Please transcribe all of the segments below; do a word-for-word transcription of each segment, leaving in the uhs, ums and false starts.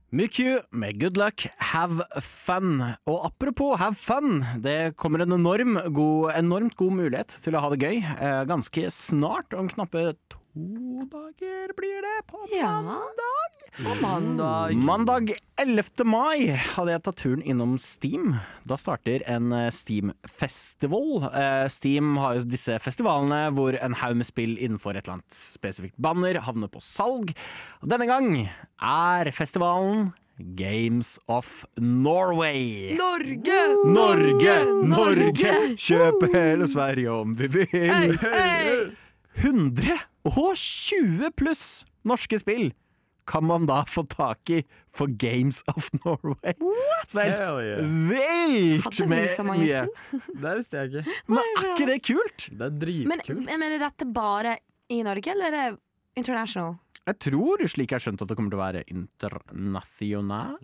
Mykju med good luck, have fun. Og apropos have fun, det kommer en enorm god, enormt god mulighet til å ha det gøy. Eh, ganske snart, om knappe to dager blir det, på Ja. mandag. På mandag. Mandag ellevte mai hadde jeg tatt turen innom Steam. Da starter en eh, Steam-festival. Eh, Steam har jo disse festivalene hvor en haug med spill innenfor et eller annet spesifikt banner havner på salg. Og denne gang er festivalen Games of Norway. Norge! Norge, Norge, Norge! kjøp hele Sverige om vi vil. Hey, hey! hundre og tjue pluss norske spill kan man da få tak i for Games of Norway. Som er helt Hell yeah. vilt Hadde vi med så mange mye. spill? Det visste jeg ikke. Men er ikke det kult? Det er Men, dritkult. men er dette bare i Norge, eller er det international? Jeg tror, slik jeg har skjønt, at det kommer til å være internasjonal.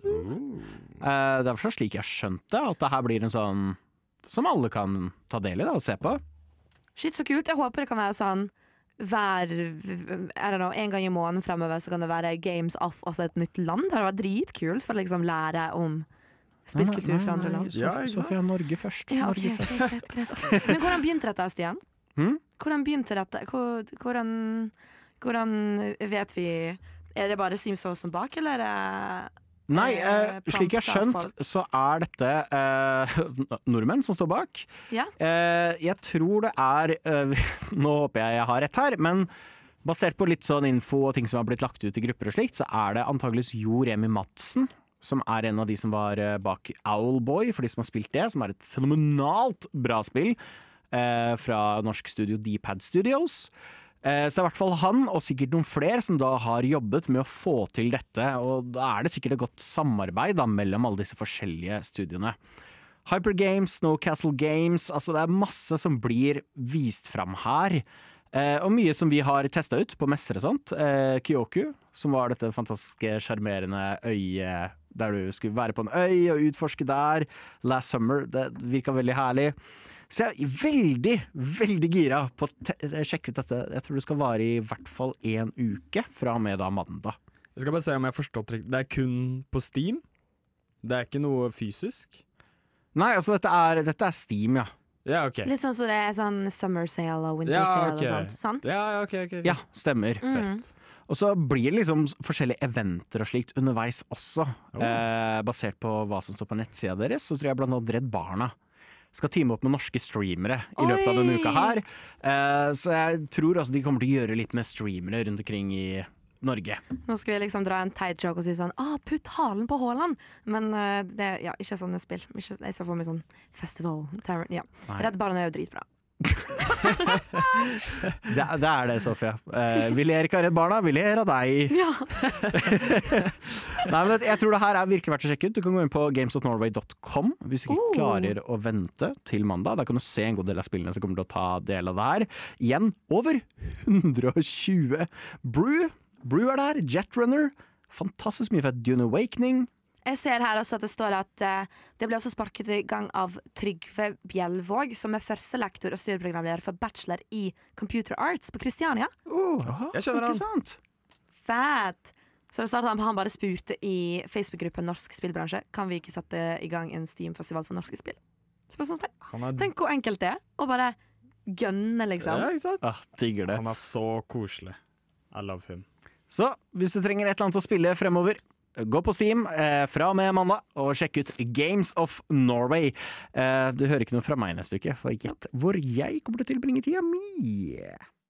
Eh, det er for slik jeg har skjønt det, at det her blir en sånn som alle kan ta del i da, og se på. Shit, så kult. Jeg håper det kan være sånn hver I don't know, en gang i måneden fremover så kan det være Games of, altså et nytt land. Det hadde vært dritkult for å liksom lære om spillkultur fra andre land. Ja, ikke sant? Sofia, Norge først. Ja, ok, Norge først. greit, greit, greit. Men hvordan begynte dette, Stian? Hm? Hvordan begynte dette? Hvor- Hvordan, hvordan vet vi Er det bare Steam som bak, eller er det Nei, eh, Eh, slik jeg har prompta skjønt, så er dette eh, nordmenn som står bak. Ja? Eh, jeg tror det er eh, Nå håper jeg jeg har rett her, men basert på litt sånn info og ting som har blitt lagt ut i grupper og slikt, så er det antageligvis Jo Remi Madsen som er en av de som var eh, bak Owlboy, for de som har spilt det, som er et fenomenalt bra spill eh, fra norsk studio D-Pad Studios. Eh, Så i hvert fall han, og sikkert noen flere, som da har jobbet med å få til dette. Og da er det sikkert et godt samarbeid da, mellom alle disse forskjellige studiene. Hyper Games, Snowcastle Games, altså det er masse som blir vist fram her. Eh, og mye som vi har testet ut på messer og sånt. Eh, Kyoku, som var dette fantastiske, sjarmerende øyet der du skulle være på en øy og utforske der. Last Summer, det virka veldig herlig. Så jeg er veldig, veldig gira på å te- sjekke ut dette. Jeg tror det skal vare i hvert fall en uke fra og med da mandag. Jeg skal bare se om jeg har forstått riktig. Det er kun på Steam? Det er ikke noe fysisk? Nei, altså dette er, dette er Steam, ja. Ja, ok. Litt sånn som det er sånn summer sale og winter Ja, sale ok. og sånt. Sant? Ja, ja, ok, ok. ok. Ja, stemmer. Mm. Og så blir det liksom forskjellige eventer og slikt underveis også. Oh. Eh, basert på hva som står på nettsida deres, så tror jeg blant annet Redd Barna skal teame opp med norske streamere i løpet av denne Oi! uka her. Eh, så jeg tror også de kommer til å gjøre litt med streamere rundt omkring i Norge. Nå skal vi liksom dra en teit joke og si sånn ah, putt halen på Haaland! Men eh, det ja, ikke sånne spill. Ikke, jeg ser for meg sånn festival. Terror, ja. Nei. Redd Barna er jo dritbra. Det, det er det, Sofia. Eh, vi ler ikke av Redd Barna, vi ler av deg. Ja. Nei, men jeg tror det her er virkelig verdt å sjekke ut. Du kan gå inn på games dot norway dot com hvis du ikke Oh. klarer å vente til mandag. Da kan du se en god del av spillene som kommer til å ta del av det her. Igjen, over hundre og tjue. Brew, Brew er der. Jetrunner. Fantastisk mye fett. Dune Awakening. Jeg ser her også at det står at eh, det ble også sparket i gang av Trygve Bjelvåg, som er førstelektor og styreprogramleder for bachelor i Computer Arts på Kristiania. Oh, Jeg skjønner ikke han. sant? Fett! Så det startet han, han bare spurte i Facebook-gruppen Norsk spillbransje kan vi ikke sette i gang en Steam-festival for norske spill. Spørsmålstegn. Han er, Tenk hvor enkelt det er å bare gønne, liksom. ja, ikke sant? Ah, digger det. Han er så koselig. I love him. Så hvis du trenger et eller annet å spille fremover, gå på Steam eh, fra og med mandag og sjekk ut Games of Norway. Eh, du hører ikke noe fra meg neste uke, for gjett hvor jeg kommer til å tilbringe tida mi.